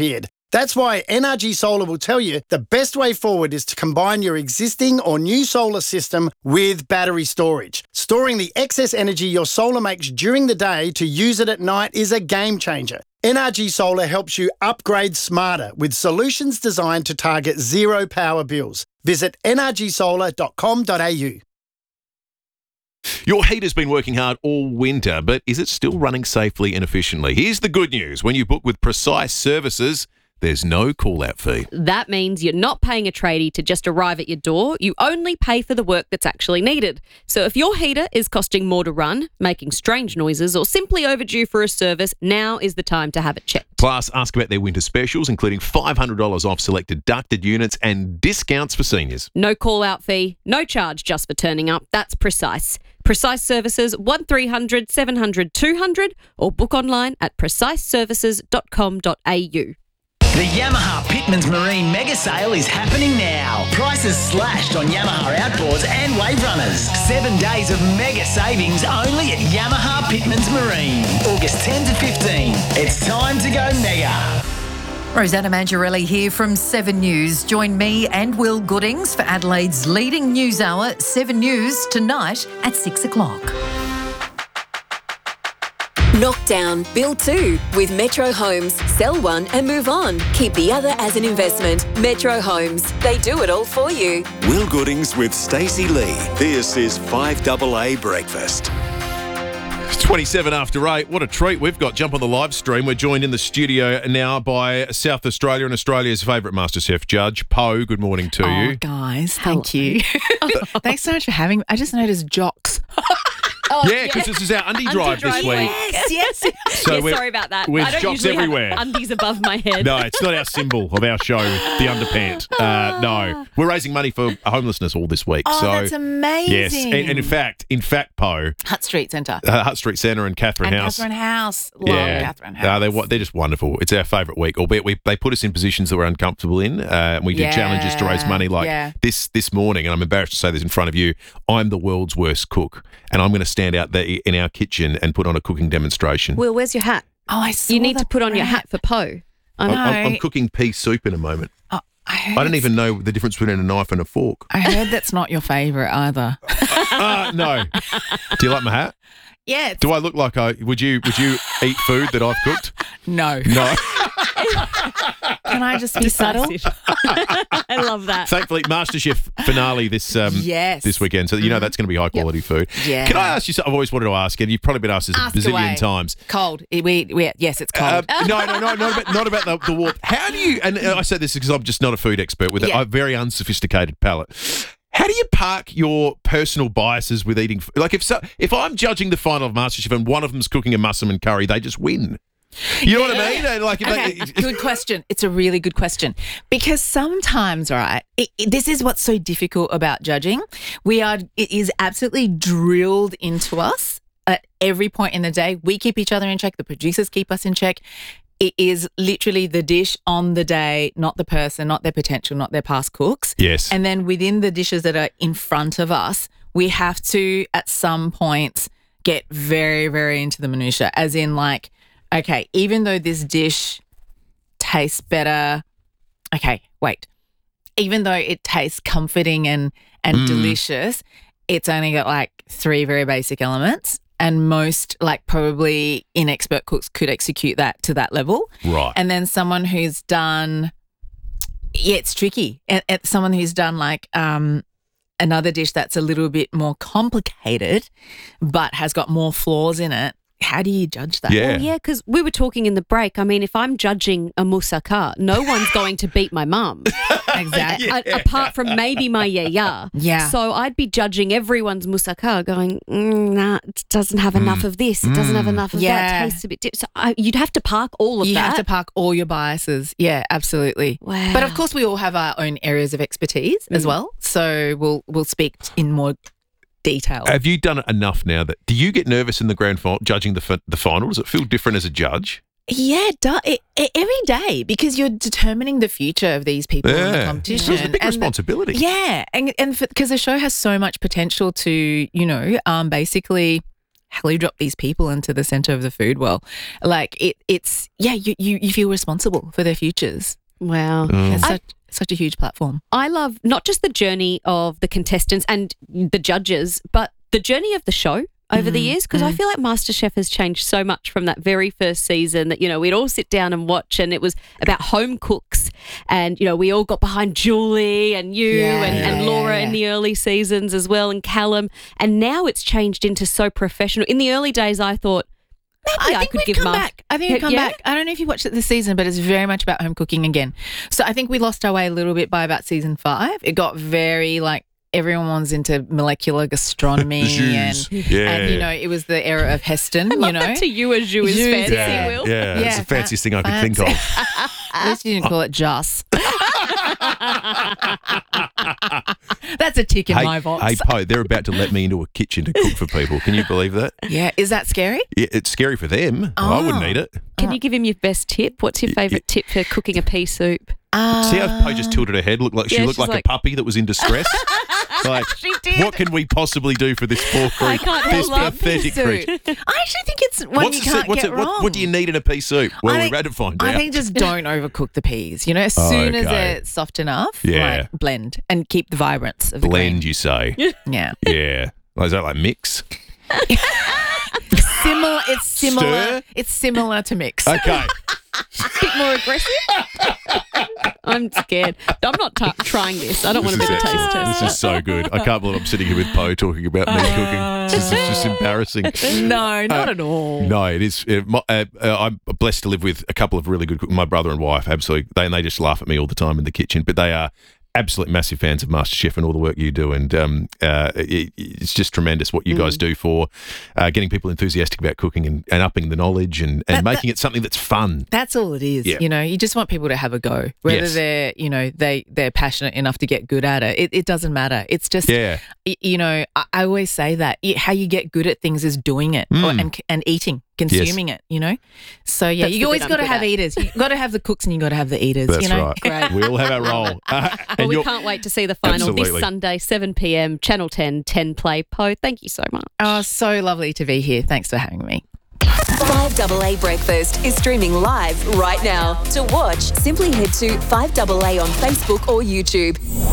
That's why N R G Solar will tell you the best way forward is to combine your existing or new solar system with battery storage. Storing the excess energy your solar makes during the day to use it at night is a game changer. N R G Solar helps you upgrade smarter with solutions designed to target zero power bills. Visit n r g solar dot com dot a u. Your heater's been working hard all winter, but is it still running safely and efficiently? Here's the good news. When you book with Precise Services, there's no call-out fee. That means you're not paying a tradie to just arrive at your door. You only pay for the work that's actually needed. So if your heater is costing more to run, making strange noises, or simply overdue for a service, now is the time to have it checked. Plus, ask about their winter specials, including five hundred dollars off selected ducted units and discounts for seniors. No call-out fee, no charge just for turning up. That's Precise. Precise Services, one three hundred seven hundred two hundred, or book online at precise services dot com dot a u. The Yamaha Pitmans Marine Mega Sale is happening now. Prices slashed on Yamaha outboards and wave runners. Seven days of mega savings only at Yamaha Pitmans Marine. August tenth to fifteenth. It's time to go mega. Rosanna Mangiarelli here from Seven News. Join me and Will Goodings for Adelaide's leading news hour, Seven News, tonight at six o'clock. Knockdown, build two with Metro Homes. Sell one and move on. Keep the other as an investment. Metro Homes. They do it all for you. Will Goodings with Stacey Lee. This is five double A Breakfast. It's twenty-seven after eight. What a treat we've got. Jump on the live stream. We're joined in the studio now by South Australia and Australia's favourite MasterChef judge, Poe. Good morning to oh, you. guys, thank you. Thanks so much for having me. I just noticed jocks. Oh, yeah, because yeah. this is our undie drive this week. Yes, yes. So yeah, we're, sorry about that. With I don't jocks usually everywhere. have undies above my head. No, it's not our symbol of our show, the underpant. Uh, no, we're raising money for homelessness all this week. Oh, so, that's amazing. Yes, and, and in fact, in fact, Poe. Hutt Street Centre. Uh, Hutt Street Centre and Catherine and House. Catherine House. Love yeah. Catherine House. Uh, they're, they're just wonderful. It's our favourite week, albeit we, they put us in positions that we're uncomfortable in. Uh, and we do yeah. challenges to raise money like yeah. this this morning, and I'm embarrassed to say this in front of you. I'm the world's worst cook, and I'm going to stand out there in our kitchen and put on a cooking demonstration. Will, where's your hat? Oh, I saw You need the to put on your bread. hat for Poe. I'm, I'm, I'm cooking pea soup in a moment. Oh, I, heard I don't it's- even know the difference between a knife and a fork. I heard that's not your favourite either. Uh, no. Do you like my hat? Yeah. Do I look like I would you would you eat food that I've cooked? No. No. Can I just be subtle? I love that. Thankfully, MasterChef finale this um, Yes. this weekend, so you know that's going to be high quality food. Yeah. Can I ask you something I've always wanted to ask, and you've probably been asked this Ask a bazillion away. times. Cold. We, we, yes, it's cold. Uh, no, no, no, not about, not about the, the warp. How do you, and I say this because I'm just not a food expert with Yeah. a very unsophisticated palate. How do you park your personal biases with eating? f- Like if so, if I'm judging the final of MasterChef and one of them's cooking a musselman curry, they just win. You know what I mean? And Like if Okay, they, good question. It's a really good question because sometimes, right, it, it- this is what's so difficult about judging. We are, it is absolutely drilled into us at every point in the day. We keep each other in check. The producers keep us in check. It is literally the dish on the day, not the person, not their potential, not their past cooks. Yes. And then within the dishes that are in front of us, we have to, at some points, get very, very into the minutiae, as in like, okay, even though this dish tastes better, okay, wait, even though it tastes comforting and, and Mm. delicious, it's only got like three very basic elements. And most, like probably inexpert cooks could execute that to that level. Right. And then someone who's done, yeah, it's tricky. And, and someone who's done like um, another dish that's a little bit more complicated, but has got more flaws in it. How do you judge that? Well, yeah, because we were talking in the break. I mean, if I'm judging a moussaka, no one's going to beat my mum. Exactly. A- apart from maybe my yeah Yeah. So I'd be judging everyone's moussaka, going, mm, nah, it doesn't have enough of this. It doesn't have enough of Yeah. that. It tastes a bit. Di-. So I, you'd have to park all of You that. have to park all your biases. Yeah, absolutely. Wow. But of course, we all have our own areas of expertise as well. So we'll we'll speak in more detail. Have you done it enough now that do you get nervous in the grand final judging the fi- the final? Does it feel different as a judge? Yeah, du- it, it, every day because you're determining the future of these people in the Yeah. competition. It's a big And the- responsibility. yeah, and and because the show has so much potential to, you know, um, basically how do you drop these people into the center of the food well? Like it, it's, yeah, you, you, you feel responsible for their futures. Wow. Mm. It's I- such, such a huge platform. I love not just the journey of the contestants and the judges, but the journey of the show over the Mm, years, because I mm. feel like MasterChef has changed so much from that very first season that, you know, we'd all sit down and watch, and it was about home cooks, and, you know, we all got behind Julie and you Yeah, and, and yeah, Laura yeah. in the early seasons as well, and Callum, and now it's changed into so professional. In the early days, I thought, maybe I, think could we've give come Mas- back. I think we've come Yeah? back. I don't know if you watched it this season, but it's very much about home cooking again. So I think we lost our way a little bit by about season five. It got very like everyone's into molecular gastronomy and, Yeah. and you know it was the era of Heston. I love you know, that to you as you is Jus, fancy, Yeah, Will. yeah, it's the fanciest thing I could think of. At least you didn't call it Joss. That's a tick in Hey, my box. hey, Poe, they're about to let me into a kitchen to cook for people. Can you believe that? Yeah, is that scary? Yeah, it's scary for them. I wouldn't Oh. eat it. Can you give him your best tip? What's your favourite tip for cooking a pea soup? See how Poe just tilted her head? Looked like she Yeah, looked she's like, like- a puppy that was in distress. Like, She did. what can we possibly do for this poor I creature? can't This help pathetic soup. creature. I actually think it's one What's you the can't se- what's get it- wrong. what, what do you need in a pea soup? Well, I we're think- about to find I out. think just don't overcook the peas. You know, as Oh, soon as okay. they're soft enough, Yeah. like, blend and keep the vibrance of the Blend, you say? green. Yeah. Yeah. Like, is that like mix? Similar. It's similar. Stir? It's similar to mix. Okay. bit more aggressive. I'm scared. I'm not t- trying this. I don't want to be This the is taste excellent. tester. This is so good. I can't believe I'm sitting here with Poe talking about me cooking. This is just embarrassing. No, not Uh, at all. No, it is. Uh, my, uh, uh, I'm blessed to live with a couple of really good cooks. My brother and wife, absolutely. They, and they just laugh at me all the time in the kitchen, but they are absolute massive fans of MasterChef and all the work you do. And um, uh, it, it's just tremendous what you guys do for uh, getting people enthusiastic about cooking and, and upping the knowledge and, and That- making it something that's fun. That's all it is. Yeah. You know, you just want people to have a go, whether Yes. they're, you know, they they're passionate enough to get good at it. It, it doesn't matter. It's just, Yeah. y- you know, I, I always say that y- how you get good at things is doing it or, Mm. and and eating, consuming it. You know, so yeah, That's the you always bit I'm got to good have at. eaters. You got to have the cooks and you got to have the eaters. That's you know, right. Great. We all have our role. Uh, Well, and we you're- can't wait to see the final Absolutely. this Sunday, seven p.m, Channel ten, ten Play. Poe, thank you so much. Oh, so lovely to be here. Thanks for having me. five A A Breakfast is streaming live right now. To watch, simply head to five A A on Facebook or YouTube.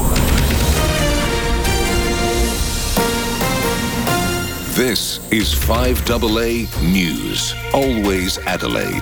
This is five A A News. Always Adelaide.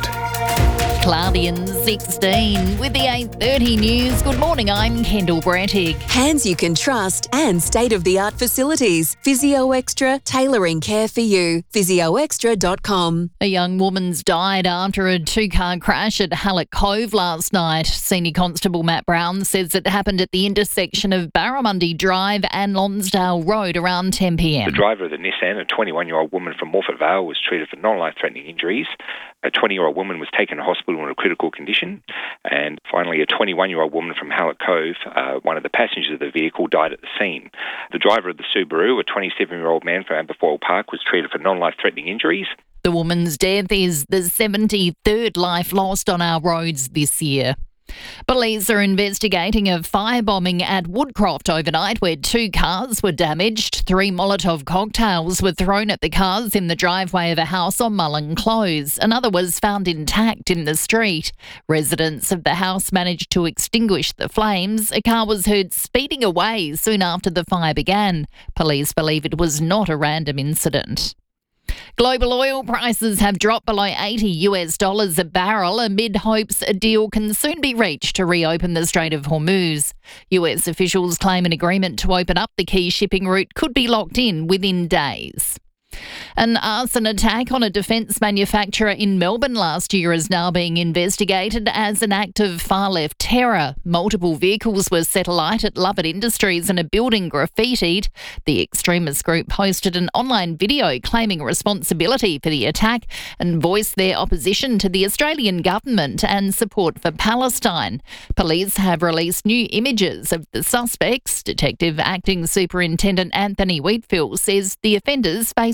Cloudy and sixteen with the eight thirty news. Good morning, I'm Kendall Brantig. Hands you can trust and state-of-the-art facilities. Physio Extra, tailoring care for you. physio extra dot com. A young woman's died after a two-car crash at Hallett Cove last night. Senior Constable Matt Brown says it happened at the intersection of Barramundi Drive and Lonsdale Road around ten p.m. The driver of the Nissan, a twenty-one-year-old woman from Morfett Vale, was treated for non-life-threatening injuries. A twenty-year-old woman was taken to hospital in a critical condition. And finally, a twenty-one-year-old woman from Hallett Cove, uh, one of the passengers of the vehicle, died at the scene. The driver of the Subaru, a twenty-seven-year-old man from Aberfoyle Park, was treated for non-life-threatening injuries. The woman's death is the seventy-third life lost on our roads this year. Police are investigating a firebombing at Woodcroft overnight where two cars were damaged. Three Molotov cocktails were thrown at the cars in the driveway of a house on Mullen Close. Another was found intact in the street. Residents of the house managed to extinguish the flames. A car was heard speeding away soon after the fire began. Police believe it was not a random incident. Global oil prices have dropped below eighty US dollars a barrel amid hopes a deal can soon be reached to reopen the Strait of Hormuz. U S officials claim an agreement to open up the key shipping route could be locked in within days. An arson attack on a defence manufacturer in Melbourne last year is now being investigated as an act of far-left terror. Multiple vehicles were set alight at Lovett Industries and a building graffitied. The extremist group posted an online video claiming responsibility for the attack and voiced their opposition to the Australian government and support for Palestine. Police have released new images of the suspects. Detective Acting Superintendent Anthony Wheatfield says the offenders faced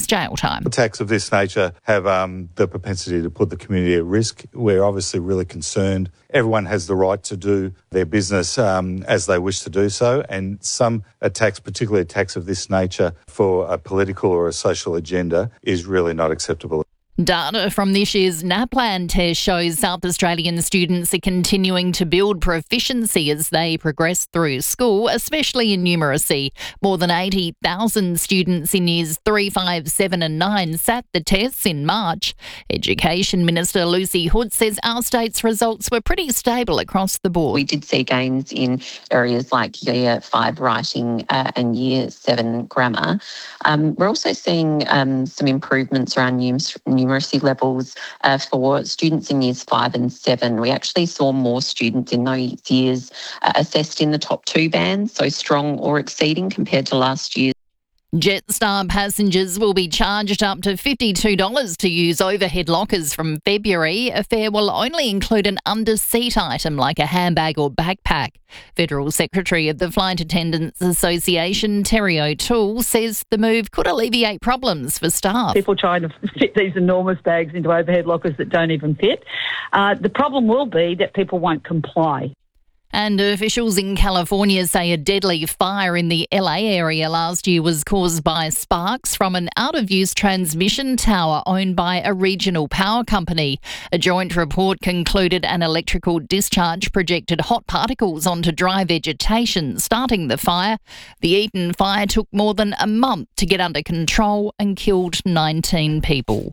jail time. Attacks of this nature have um, the propensity to put the community at risk. We're obviously really concerned. Everyone has the right to do their business um, as they wish to do so, and some attacks, particularly attacks of this nature for a political or a social agenda, is really not acceptable. Data from this year's NAPLAN test shows South Australian students are continuing to build proficiency as they progress through school, especially in numeracy. More than eighty thousand students in years three, five, seven and nine sat the tests in March. Education Minister Lucy Hood says our state's results were pretty stable across the board. We did see gains in areas like year five writing uh, and year seven grammar. Um, we're also seeing um, some improvements around numeracy numeracy levels uh, for students in years five and seven. We actually saw more students in those years uh, assessed in the top two bands, so strong or exceeding compared to last year. Jetstar passengers will be charged up to fifty-two dollars to use overhead lockers from February. A fare will only include an under-seat item like a handbag or backpack. Federal Secretary of the Flight Attendants Association, Terry O'Toole, says the move could alleviate problems for staff. People trying to fit these enormous bags into overhead lockers that don't even fit. Uh, the problem will be that people won't comply. And officials in California say a deadly fire in the L A area last year was caused by sparks from an out-of-use transmission tower owned by a regional power company. A joint report concluded an electrical discharge projected hot particles onto dry vegetation, starting the fire. The Eaton fire took more than a month to get under control and killed nineteen people.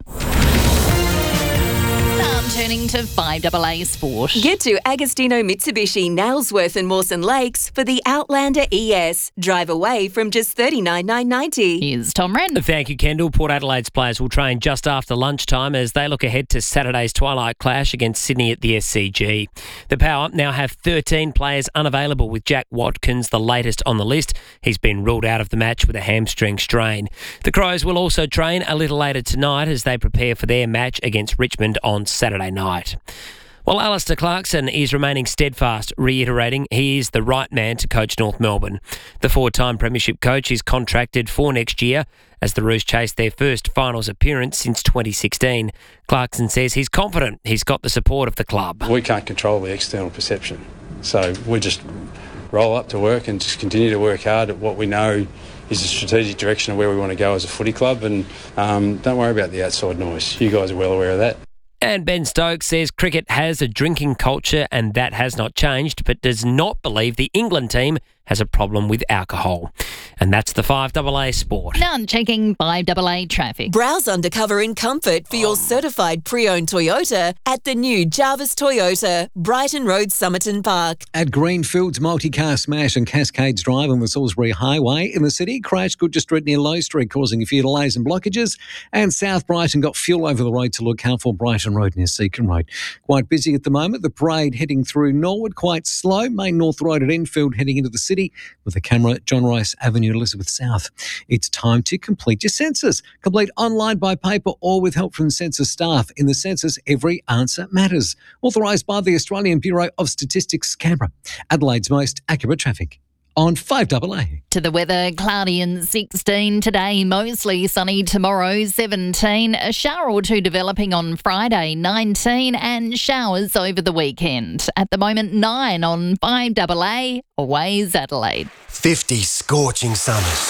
Turning to five A A Sport. Get to Agostino Mitsubishi, Nailsworth and Mawson Lakes for the Outlander E S. Drive away from just thirty-nine thousand nine hundred ninety dollars. Here's Tom Wren. Thank you, Kendall. Port Adelaide's players will train just after lunchtime as they look ahead to Saturday's twilight clash against Sydney at the S C G. The Power now have thirteen players unavailable, with Jack Watkins the latest on the list. He's been ruled out of the match with a hamstring strain. The Crows will also train a little later tonight as they prepare for their match against Richmond on Saturday night. Well, Alistair Clarkson is remaining steadfast, reiterating he is the right man to coach North Melbourne. The four-time premiership coach is contracted for next year as the Roos chase their first finals appearance since twenty sixteen. Clarkson says he's confident he's got the support of the club. We can't control the external perception, so we just roll up to work and just continue to work hard at what we know is the strategic direction of where we want to go as a footy club, and um, don't worry about the outside noise. You guys are well aware of that. And Ben Stokes says cricket has a drinking culture and that has not changed, but does not believe the England team has a problem with alcohol. And that's the five A A Sport. Now checking five A A traffic. Browse undercover in comfort for your certified pre-owned Toyota at the new Jarvis Toyota, Brighton Road, Somerton Park. At Greenfields, multi-car smash and Cascades Drive on the Salisbury Highway in the city. Crash Goodger Street near Low Street, causing a few delays and blockages. And South Brighton got fuel over the road to look out for Brighton Road near Seacon Road. Quite busy at the moment. The parade heading through Norwood, quite slow. Main North Road at Enfield heading into the city with the camera at John Rice Avenue, Elizabeth South. It's time to complete your census. Complete online, by paper or with help from census staff. In the census, every answer matters. Authorised by the Australian Bureau of Statistics, Canberra. Adelaide's most accurate traffic on five A A. To the weather, cloudy and sixteen today, mostly sunny tomorrow, seventeen. A shower or two developing on Friday, nineteen, and showers over the weekend. At the moment, nine on five A A, Always Adelaide. fifty scorching summers.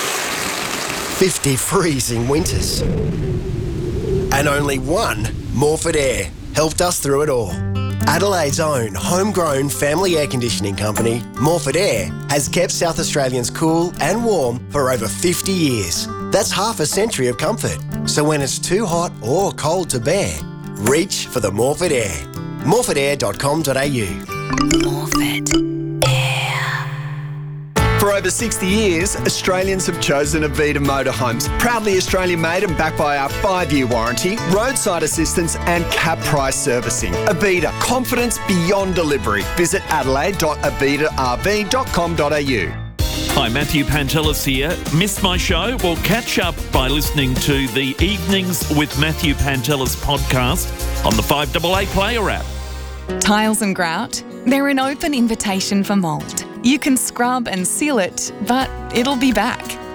fifty freezing winters. And only one Morford Air helped us through it all. Adelaide's own homegrown family air conditioning company, Morford Air, has kept South Australians cool and warm for over fifty years. That's half a century of comfort. So when it's too hot or cold to bear, reach for the Morford Air. morford air dot com dot a u. Morford. For over sixty years, Australians have chosen Avita Motorhomes. Proudly Australian made and backed by our five-year warranty, roadside assistance and cap price servicing. Avita, confidence beyond delivery. Visit adelaide dot avita r v dot com dot a u. Hi, Matthew Pantelis here. Missed my show? Well, catch up by listening to the Evenings with Matthew Pantelis podcast on the five A A Player app. Tiles and grout, they're an open invitation for mould. You can scrub and seal it, but it'll be back.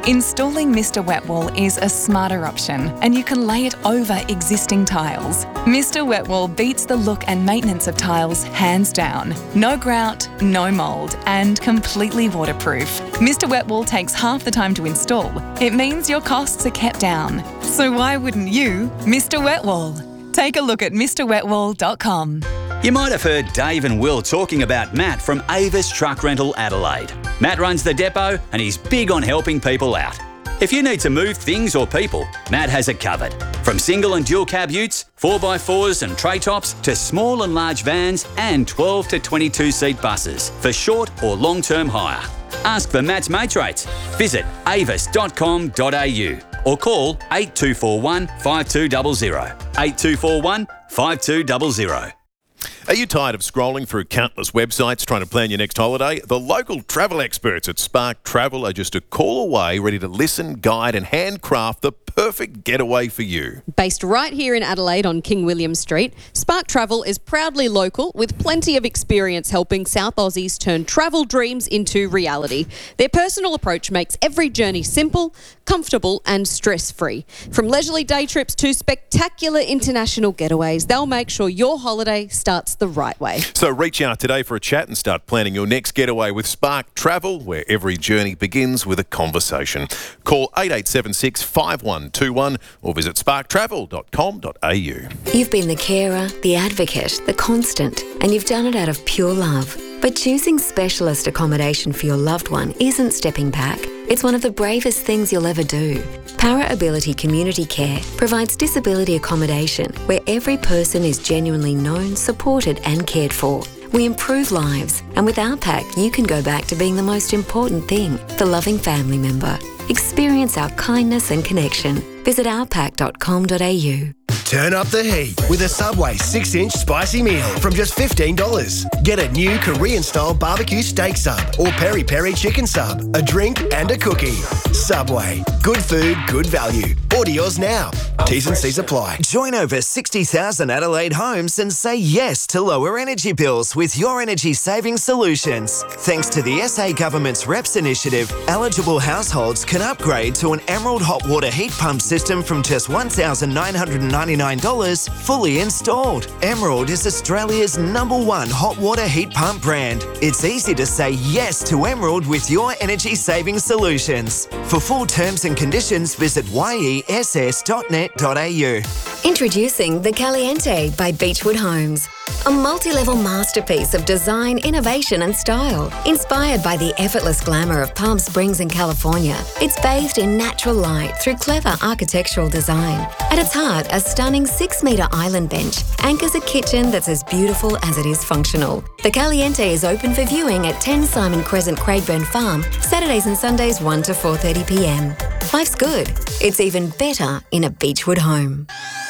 Installing Mister Wet Wall is a smarter option, and you can lay it over existing tiles. Mister Wet Wall beats the look and maintenance of tiles hands down. No grout, no mould, and completely waterproof. Mister Wet Wall takes half the time to install. It means your costs are kept down. So why wouldn't you Mister Wet Wall? Take a look at Mr wet wall dot com. You might have heard Dave and Will talking about Matt from Avis Truck Rental Adelaide. Matt runs the depot and he's big on helping people out. If you need to move things or people, Matt has it covered. From single and dual cab utes, four by fours and tray tops, to small and large vans and twelve to twenty-two seat buses for short or long-term hire. Ask for Matt's mates rates. Visit avis dot com dot a u or call eight two four one, five two zero zero. eight two four one, five two zero zero. Are you tired of scrolling through countless websites trying to plan your next holiday? The local travel experts at Spark Travel are just a call away, ready to listen, guide and handcraft the perfect getaway for you. Based right here in Adelaide on King William Street, Spark Travel is proudly local with plenty of experience helping South Aussies turn travel dreams into reality. Their personal approach makes every journey simple, comfortable and stress-free. From leisurely day trips to spectacular international getaways, they'll make sure your holiday starts the right way. So reach out today for a chat and start planning your next getaway with Spark Travel, where every journey begins with a conversation. Call eight eight seven six, five one two one or visit spark travel dot com dot a u. You've been the carer, the advocate, the constant, and you've done it out of pure love. But choosing specialist accommodation for your loved one isn't stepping back. It's one of the bravest things you'll ever do. Para Ability Community Care provides disability accommodation where every person is genuinely known, supported and cared for. We improve lives, and with our pack, you can go back to being the most important thing, the loving family member. Experience our kindness and connection. Visit our pack dot com dot a u. Turn up the heat with a Subway six inch spicy meal from just fifteen dollars. Get a new Korean-style barbecue steak sub or peri-peri chicken sub, a drink and a cookie. Subway. Good food, good value. Order yours now. T's and C's apply. Join over sixty thousand Adelaide homes and say yes to lower energy bills with Your Energy Savings Solutions. Thanks to the S A Government's R E P S initiative, eligible households can upgrade to an Emerald hot water heat pump system from just one thousand nine hundred ninety-nine dollars fully installed. Emerald is Australia's number one hot water heat pump brand. It's easy to say yes to Emerald with Your Energy Savings Solutions. For full terms and conditions, visit y e s s dot net dot a u. Introducing the Caliente by Beechwood Homes. A multi-level masterpiece of design, innovation and style. Inspired by the effortless glamour of Palm Springs in California, it's bathed in natural light through clever architectural design. At its heart, a stunning six-metre island bench anchors a kitchen that's as beautiful as it is functional. The Caliente is open for viewing at ten Simon Crescent, Craigburn Farm, Saturdays and Sundays one to four thirty p m. Life's good. It's even better in a Beechwood home.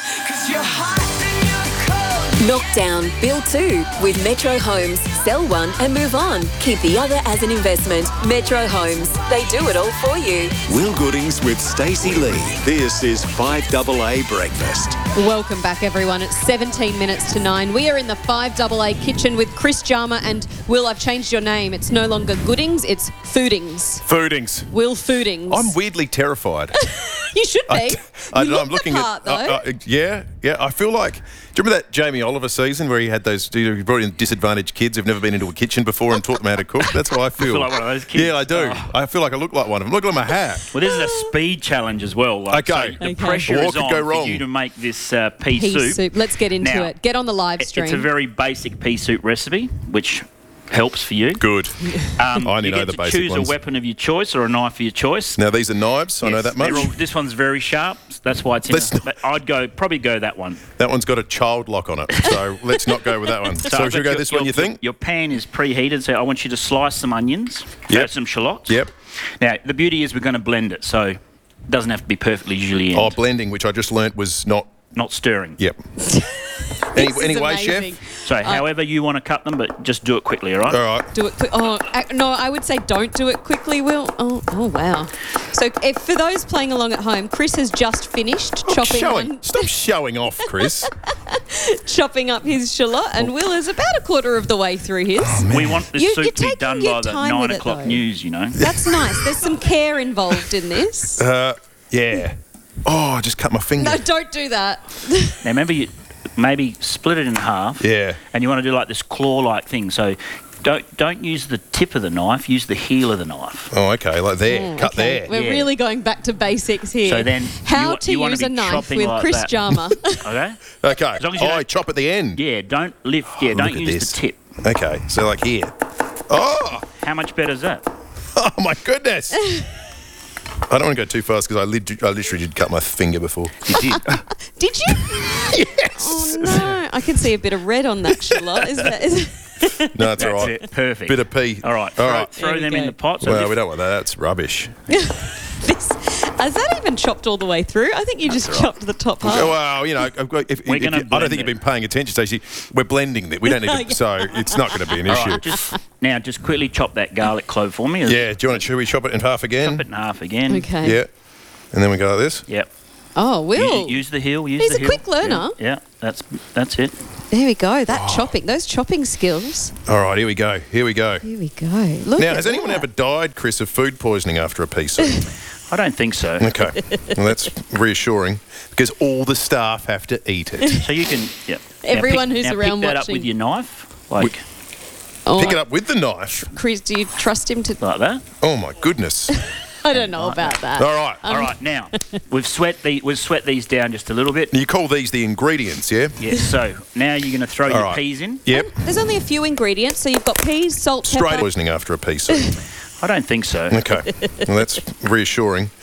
Knock down, build two with Metro Homes. Sell one and move on. Keep the other as an investment. Metro Homes. They do it all for you. Will Goodings with Stacey Lee. This is five double A Breakfast. Welcome back, everyone. It's seventeen minutes to nine. We are in the five double A kitchen with Chris Jarma and Will. I've changed your name. It's no longer Goodings, it's Foodings. Foodings. Will Foodings. I'm weirdly terrified. You should be. I, you I, look I'm looking the part, at. though. Uh, uh, yeah, yeah. I feel like. Do you remember that Jamie Oliver season where he had those he brought in disadvantaged kids who've never been into a kitchen before and taught them how to cook? That's how I feel. You feel like one of those kids? Yeah, I do. Oh. I feel like I look like one of them. Look at my hat. Well, this is a speed challenge as well. Like, Okay. So the Okay. pressure What is could on go for wrong? you to make this uh, pea, Pea soup. soup. Let's get into Now, it. Get on the live it- stream. It's a very basic pea soup recipe, which helps for you. Good. Um, I only you know get the to basic choose ones. a weapon of your choice or a knife of your choice. Now these are knives. I know Yes, that much. they're all- this one's very sharp. That's why it's in. Let's A, but I'd go probably go that one. That one's got a child lock on it, so let's not go with that one. So, I've should we got go your- this your, one? You think? Your pan is preheated, so I want you to slice some onions, Yep. add some shallots. Yep. Now the beauty is we're going to blend it, so it doesn't have to be perfectly julienne. Oh, blending, which I just learnt was not. Not stirring. Yep. Any, This is anyway, amazing. chef. So Uh, however you want to cut them, but just do it quickly, all right? All right. Do it quick. Oh, ac- no, I would say don't do it quickly, Will. Oh, oh wow. So, if, for those playing along at home, Chris has just finished chopping Showing, on, stop showing off, Chris. chopping up his shallot, and Will is about a quarter of the way through his. We want this You- soup you're to be taking done your by the time nine with it, o'clock though. news, you know. That's nice. There's some care involved in this. Uh, yeah. Oh, I just cut my finger. No, don't do that. Now, remember, you maybe split it in half. Yeah. And you want to do like this claw-like thing. So don't don't use the tip of the knife. Use the heel of the knife. Oh, okay, like there, Oh, cut okay. there. We're Yeah. really going back to basics here. So then how you, to you want use to a be knife chopping with like Chris that. Jarmer. Okay. Okay. As long as you oh, don't- I chop at the end. Yeah. Don't lift. Yeah. Oh, don't look at use this. the tip. Okay, so like here. Oh, How much better is that? oh my goodness. I don't want to go too fast because I, lit- I literally did cut my finger before. You did. Did you? Yes. Oh no! I can see a bit of red on that shallot. Is that? Is No, that's all That's right. it. Perfect. Bit of pea. All right. Throw, All right. throw There we them go. in the pot. So Well, if- we don't want that. That's rubbish. Has that even chopped all the way through? I think you just chopped the top half. Well, you know, I've got, if, We're if gonna you, I don't blend think you've it. been paying attention, Stacey. We're blending it. We don't need to, so it's not going to be an All issue. right, just, now, just quickly chop that garlic clove for me. Yeah, do you want to, should we chop it in half again? Chop it in half again. Okay. Yeah. And then we go like this? Yep. Oh, Will. Use, use the heel. Use He's the a heel. quick learner. Yeah, yeah, that's that's it. There we go. That Oh. chopping, those chopping skills. All right, here we go. Here we go. Here we go. Look now, at has anyone that. ever died, Chris, of food poisoning after a pea soup? I don't think so. Okay. Well, that's reassuring because all the staff have to eat it. So you can, yeah. Everyone now who's pick, around now pick that watching. up with your knife, like Oh, Pick it up with the knife. Chris, do you trust him to? like that. Oh, my goodness. I don't know about that. All right. Um, All right. Now we've sweat the we've sweat these down just a little bit. You call these the ingredients, yeah? Yeah. So now you're going to throw All your right. peas in. Yep. There's only a few ingredients, so you've got peas, salt, Straight pepper. poisoning after a pea soup. I don't think so. Okay. Well, that's reassuring